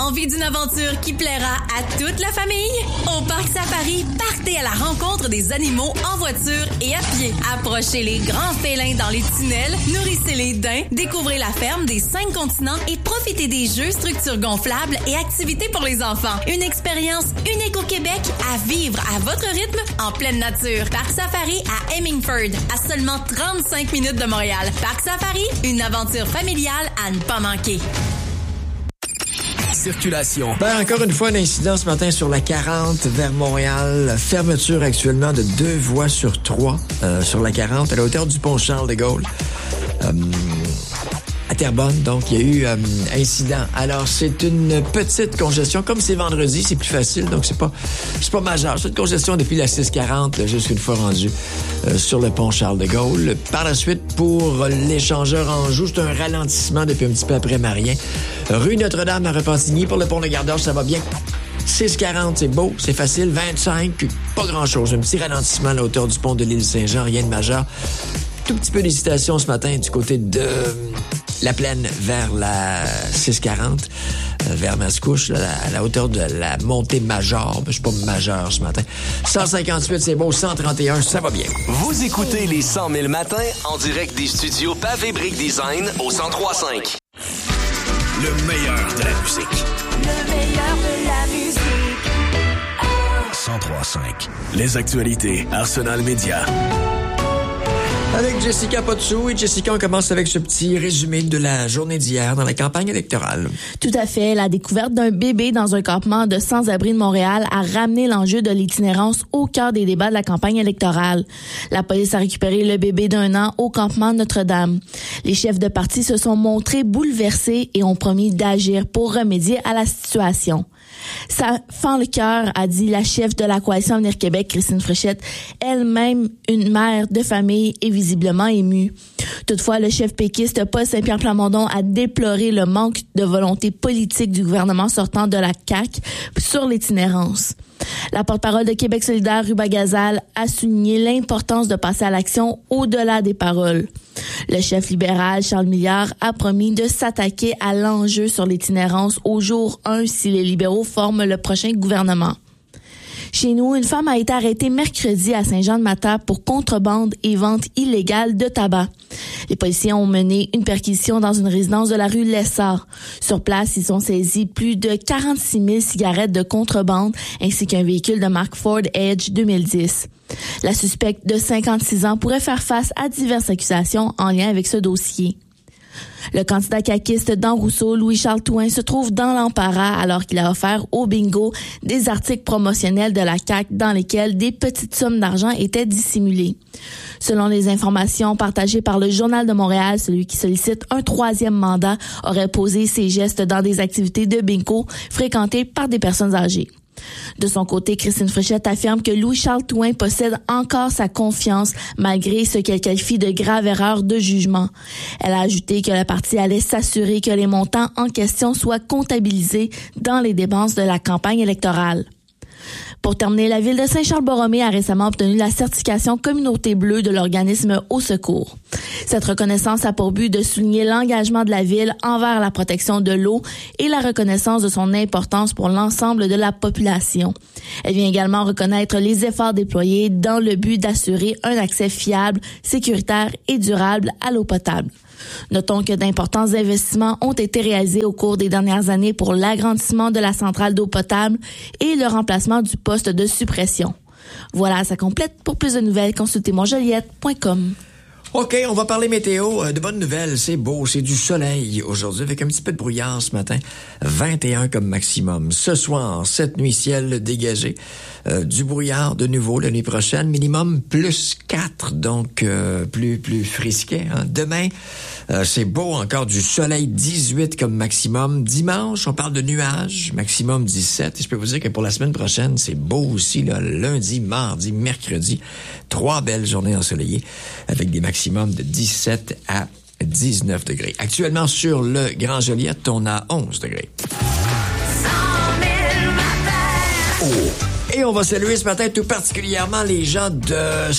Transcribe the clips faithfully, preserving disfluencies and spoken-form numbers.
Envie d'une aventure qui plaira à toute la famille? Au Parc Safari, partez à la rencontre des animaux en voiture et à pied. Approchez les grands félins dans les tunnels, nourrissez les daims, découvrez la ferme des cinq continents et profitez des jeux, structures gonflables et activités pour les enfants. Une expérience unique au Québec à vivre à votre rythme en pleine nature. Parc Safari à Hemingford, à seulement trente-cinq minutes de Montréal. Parc Safari, une aventure familiale à ne pas manquer. Circulation. Ben, encore une fois, un incident ce matin sur la quarante vers Montréal. Fermeture actuellement de deux voies sur trois euh, sur la quarante à la hauteur du pont Charles de Gaulle. Euh, à Terrebonne, donc, il y a eu euh, incident. Alors, c'est une petite congestion. Comme c'est vendredi, c'est plus facile, donc c'est pas c'est pas majeur. C'est une congestion depuis la six quarante jusqu'une fois rendu euh, sur le pont Charles de Gaulle. Par la suite, pour l'échangeur Anjou, c'est un ralentissement depuis un petit peu après Marien. Rue Notre-Dame à Repentigny, pour le pont de Gardeur, ça va bien. six quarante, c'est beau, c'est facile. vingt-cinq, pas grand-chose. Un petit ralentissement à la hauteur du pont de l'île Saint-Jean, rien de majeur. Tout petit peu d'hésitation ce matin du côté de la Plaine vers la six quarante, euh, vers Mascouche, là, à la hauteur de la montée majeure. Je suis pas majeur ce matin. cent cinquante-huit, c'est beau. cent trente et un, ça va bien. Vous écoutez les cent mille matins en direct des studios Pavé Brick Design au cent trois cinq. Le meilleur de la musique. Le meilleur de la musique. Oh. cent trois cinq. Les actualités Arsenal Média. Avec Jessica Potsou. Et Jessica, on commence avec ce petit résumé de la journée d'hier dans la campagne électorale. Tout à fait. La découverte d'un bébé dans un campement de sans-abri de Montréal a ramené l'enjeu de l'itinérance au cœur des débats de la campagne électorale. La police a récupéré le bébé d'un an au campement Notre-Dame. Les chefs de parti se sont montrés bouleversés et ont promis d'agir pour remédier à la situation. Ça fend le cœur, a dit la chef de la Coalition Avenir Québec, Christine Fréchette, elle-même une mère de famille et visiblement émue. Toutefois, le chef péquiste Paul Saint-Pierre Plamondon a déploré le manque de volonté politique du gouvernement sortant de la C A Q sur l'itinérance. La porte-parole de Québec solidaire, Ruba Gazal, a souligné l'importance de passer à l'action au-delà des paroles. Le chef libéral, Charles Milliard, a promis de s'attaquer à l'enjeu sur l'itinérance au jour un si les libéraux forment le prochain gouvernement. Chez nous, une femme a été arrêtée mercredi à Saint-Jean-de-Matap pour contrebande et vente illégale de tabac. Les policiers ont mené une perquisition dans une résidence de la rue Lessard. Sur place, ils ont saisi plus de quarante-six mille cigarettes de contrebande ainsi qu'un véhicule de marque Ford Edge deux mille dix. La suspecte de cinquante-six ans pourrait faire face à diverses accusations en lien avec ce dossier. Le candidat caquiste Dan Rousseau, Louis-Charles Touin, se trouve dans l'embarras alors qu'il a offert au bingo des articles promotionnels de la C A Q dans lesquels des petites sommes d'argent étaient dissimulées. Selon les informations partagées par le Journal de Montréal, celui qui sollicite un troisième mandat aurait posé ses gestes dans des activités de bingo fréquentées par des personnes âgées. De son côté, Christine Fréchette affirme que Louis-Charles Touin possède encore sa confiance malgré ce qu'elle qualifie de grave erreur de jugement. Elle a ajouté que le parti allait s'assurer que les montants en question soient comptabilisés dans les dépenses de la campagne électorale. Pour terminer, la ville de Saint-Charles-Borromée a récemment obtenu la certification Communauté bleue de l'organisme Au Secours. Cette reconnaissance a pour but de souligner l'engagement de la ville envers la protection de l'eau et la reconnaissance de son importance pour l'ensemble de la population. Elle vient également reconnaître les efforts déployés dans le but d'assurer un accès fiable, sécuritaire et durable à l'eau potable. Notons que d'importants investissements ont été réalisés au cours des dernières années pour l'agrandissement de la centrale d'eau potable et le remplacement du poste de suppression. Voilà, ça complète. Pour plus de nouvelles, consultez mon joliette point com. OK, on va parler météo. Euh, de bonnes nouvelles, c'est beau, c'est du soleil aujourd'hui avec un petit peu de brouillard ce matin. vingt et un comme maximum. Ce soir, cette nuit, ciel dégagé. Euh, du brouillard de nouveau la nuit prochaine. Minimum plus quatre, donc euh, plus plus frisquet. Hein. Demain, euh, c'est beau, encore du soleil, dix-huit comme maximum. Dimanche, on parle de nuages, maximum dix-sept. Et je peux vous dire que pour la semaine prochaine, c'est beau aussi, là, lundi, mardi, mercredi. Trois belles journées ensoleillées avec des maximums de dix-sept à dix-neuf degrés. Actuellement, sur le Grand Joliette, on a onze degrés. Oh. Et on va saluer ce matin tout particulièrement les gens de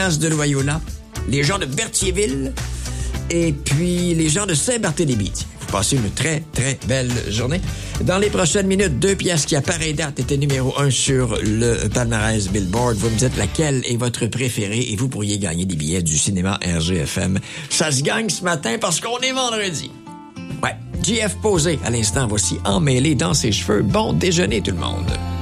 Saint-Ignace de Loyola, les gens de Berthierville et puis les gens de Saint-Barthélemy. Passez une très, très belle journée. Dans les prochaines minutes, deux pièces qui, à pareille date, étaient numéro un sur le palmarès Billboard. Vous me dites laquelle est votre préférée et vous pourriez gagner des billets du cinéma R G F M. Ça se gagne ce matin parce qu'on est vendredi. Ouais, J F posé à l'instant, voici Emmêlé dans ses cheveux. Bon déjeuner tout le monde.